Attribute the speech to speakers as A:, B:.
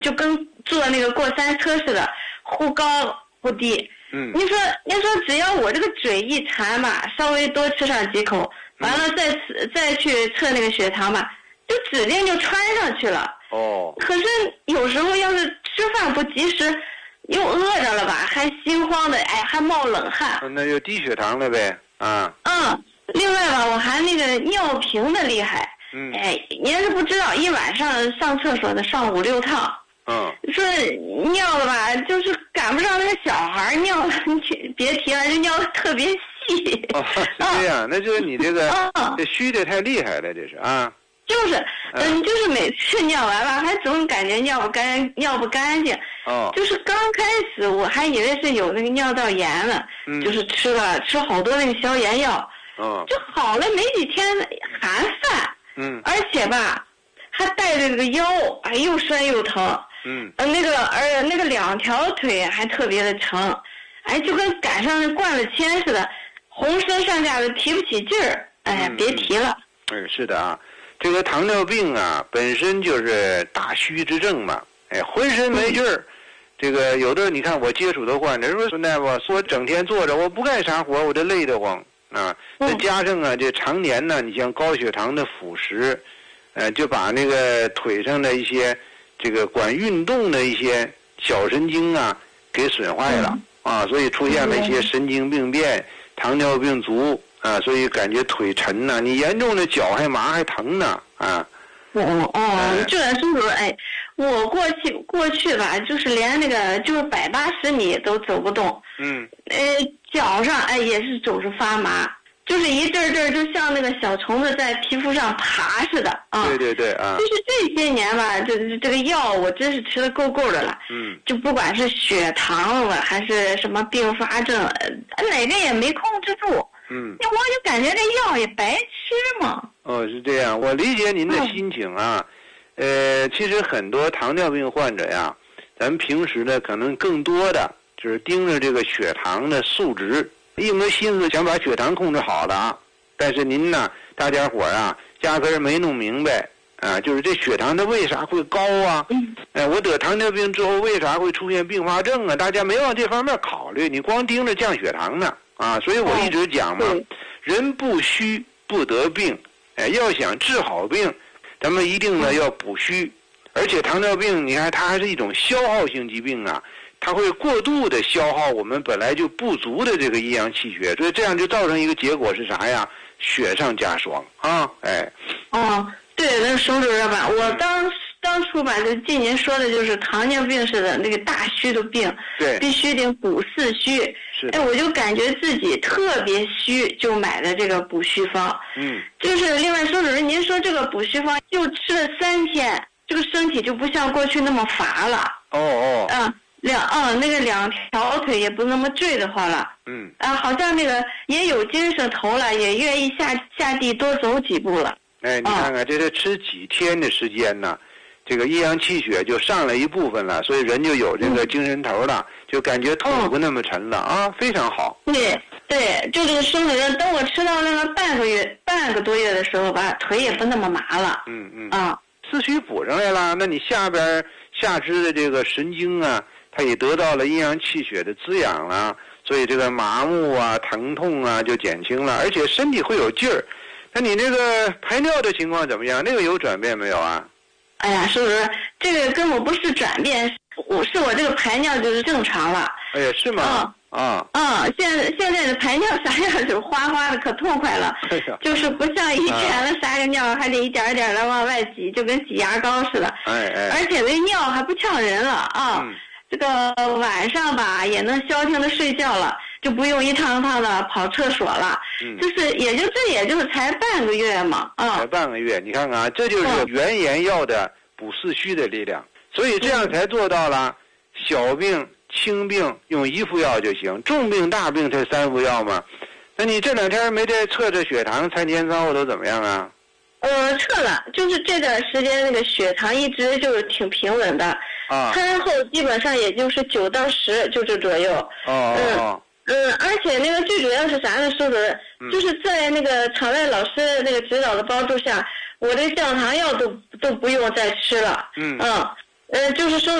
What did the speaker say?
A: 就跟坐那个过山车似的，忽高忽低。你说只要我这个嘴一馋吧，稍微多吃上几口，完了再去测那个血糖吧，就指定就穿上去了。可是有时候要是吃饭不及时，又饿着了吧，还心慌的，还冒冷汗。
B: 那就低血糖了呗。
A: 另外吧，我还那个尿频的厉害。你要是不知道，一晚上上厕所的上5、6趟。说尿了吧，就是赶不上那个小孩尿了，别提了，这尿的特别细。
B: 是这样，那就是你这个这虚的太厉害了，这是啊。
A: 就是每次尿完了，还总感觉尿不干净。就是刚开始我还以为是有那个尿道炎了，就是吃好多那个消炎药，就好了没几天还犯。而且吧，还带着这个腰，又酸又疼。那个2条腿还特别的疼，就跟赶上灌了铅似的，浑身上下的提不起劲儿。别提了。
B: 是的啊，这个糖尿病啊，本身就是大虚之症嘛。浑身没劲儿。这个有的你看我接触的患者说孙大夫说整天坐着，我不干啥活，我这累得慌啊。再加上啊，这常年呢，你像高血糖的腐蚀，就把那个腿上的一些这个管运动的一些小神经啊给损坏了所以出现了一些神经病变、糖尿病足所以感觉腿沉呢，你严重的脚还麻还疼呢
A: 这是不是我过去吧，就是连那个就是180米都走不动。脚上也是总是发麻。就是一阵阵就像那个小虫子在皮肤上爬似的
B: 对就是
A: 这些年吧，这个药我真是吃的够的了。就不管是血糖了还是什么并发症，哪个也没控制住。我就感觉这药也白吃嘛。
B: 是这样，我理解您的心情啊。其实很多糖尿病患者呀，咱们平时呢可能更多的就是盯着这个血糖的数值。一门心思想把血糖控制好了但是您呢，大家伙压根儿没弄明白就是这血糖它为啥会高啊？我得糖尿病之后为啥会出现并发症啊？大家没往这方面考虑，你光盯着降血糖呢所以我一直讲嘛，人不虚不得病，要想治好病，咱们一定呢要补虚，而且糖尿病你看它还是一种消耗性疾病它会过度的消耗我们本来就不足的这个阴阳气血，所以这样就造成一个结果是啥呀？雪上加霜
A: 对，那佟主任吧，我当初吧，就记您说的就是糖尿病似的那个大虚的病，必须得补四虚。我就感觉自己特别虚，就买的这个补虚方。就是另外佟主任，您说这个补虚方就吃了3天，这个身体就不像过去那么乏了。那个2条腿也不那么坠得慌了。好像那个也有精神头了，也愿意下地多走几步了。
B: 你看看这是吃几天的时间呢，这个阴阳气血就上来一部分了，所以人就有这个精神头了，就感觉腿不那么沉了非常好。
A: 对，就这个生主任，等我吃到那个半个多月的时候吧，腿也不那么麻了。
B: 四虚补上来了，那你下肢的这个神经它也得到了阴阳气血的滋养了，所以这个麻木疼痛就减轻了，而且身体会有劲儿。那你这个排尿的情况怎么样？那个有转变没有啊？
A: 是不是这个根本不是转变，我这个排尿就是正常了。
B: 是吗？
A: 现在的排尿啥样就是哗哗的，可痛快了。就是不像以前的撒个尿还得一点一点的往外挤，就跟挤牙膏似的。而且这尿还不呛人了这个晚上吧也能消停的睡觉了，就不用一趟一趟的跑厕所了。也就是才半个月嘛
B: 才半个月，你看看这就是原研药的补四虚的力量，所以这样才做到了小病轻病用1副药就行，重病大病才3副药嘛。那你这2天没再测血糖，3前3后都怎么样啊？
A: 测了，就是这段时间那个血糖一直就是挺平稳的餐后基本上也就是9到10就这左右。而且那个最主要是啥呢？说的就是在那个场外老师那个指导的帮助下，我这降糖药都不用再吃了。 就是说